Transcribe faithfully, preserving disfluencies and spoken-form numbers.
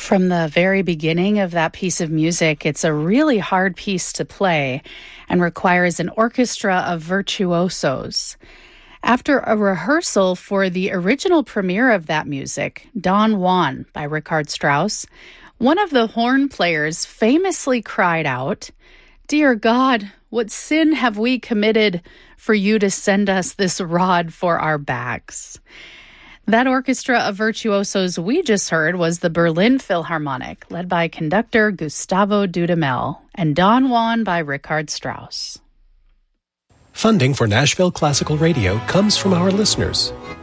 From the very beginning of that piece of music, it's a really hard piece to play and requires an orchestra of virtuosos. After a rehearsal for the original premiere of that music, Don Juan by Richard Strauss, one of the horn players famously cried out, "Dear God, what sin have we committed for you to send us this rod for our backs?" That orchestra of virtuosos we just heard was the Berlin Philharmonic, led by conductor Gustavo Dudamel, and Don Juan by Richard Strauss. Funding for Nashville Classical Radio comes from our listeners.